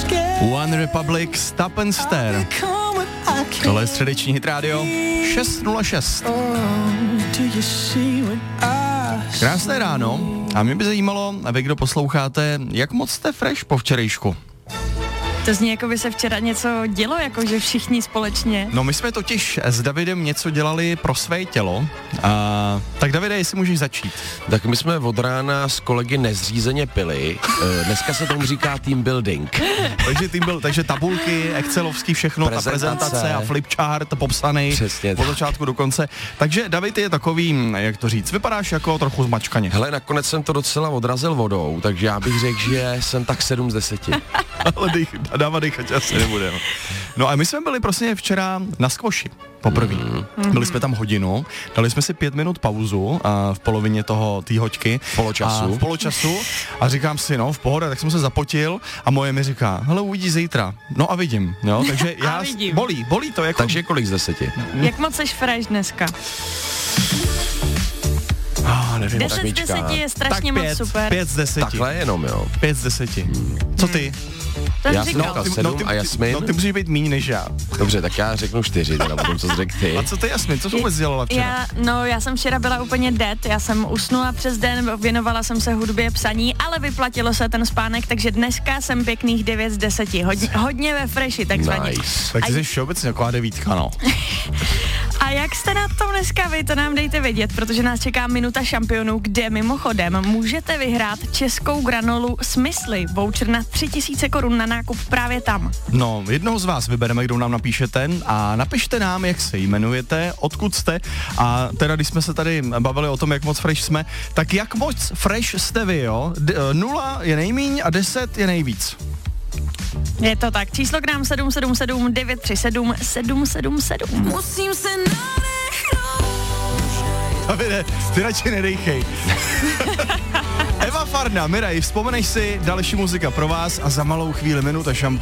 One Republic, Stop and Stare. Tohle je středeční Hit Radio 606. Krásné ráno a mě by zajímalo, a vy, kdo posloucháte, jak moc jste fresh po včerejšku? To zní, jako by se včera něco dělo, jakože všichni společně. No my jsme totiž s Davidem něco dělali pro své tělo. Tak Davide, jestli můžeš začít. Tak my jsme od rána s kolegy nezřízeně pili. Dneska se tomu říká team building. takže tabulky, excelovský, všechno, ta prezentace a flipchart popsaný od začátku do konce. Takže David je takový, jak to říct, vypadáš jako trochu zmačkaně. Hele, nakonec jsem to docela odrazil vodou, takže já bych řekl, že jsem tak 7 z 10. Ale dávat dýchat asi nebude. No a my jsme byli prostě včera na skvoši. Poprvé. Byli jsme tam hodinu, dali jsme si 5 minut pauzu v polovině té hoďky. V poločasu. A říkám si, no v pohodě, tak jsem se zapotil a moje mi říká, hele, uvidíš zítra. No a vidím, jo, takže já bolí to jako. Takže kolik z 10? Jak moc seš fresh dneska? Nevím. 10 z 10 je strašně tak moc super. 5 z 10. Takhle jenom, jo. 5 z 10. Co ty? Já jsem říkal 7 a Jasmin? No ty můžeš být míň než já. Dobře, tak já řeknu 4, teda potom, co jsi řekl ty. A co ty, Jasmin, co jsi vůbec dělala včera? Já jsem včera byla úplně dead, já jsem usnula přes den, věnovala jsem se hudbě, psaní, ale vyplatilo se ten spánek, takže dneska jsem pěkných 9 z 10, hodně ve freshi, takzvaně. Nice. Tak ty jsi všeobecně taková 9, no. A jak jste na tom dneska vy, to nám dejte vědět, protože nás čeká minuta šampionů, kde mimochodem můžete vyhrát českou granolu Smysly, voucher na 3000 korun na nákup právě tam. No, jednoho z vás vybereme, kdo nám napíšete a napište nám, jak se jmenujete, odkud jste a teda, když jsme se tady bavili o tom, jak moc fresh jsme, tak jak moc fresh jste vy, jo? 0 je nejmíň a 10 je nejvíc. Je to tak, číslo k nám 777 937 777. Musím se nadechnout. Davide, ty radši nedejchej. Eva Farna, Miraj, vzpomeneš si, další muzika pro vás a za malou chvíli minuta šampionů.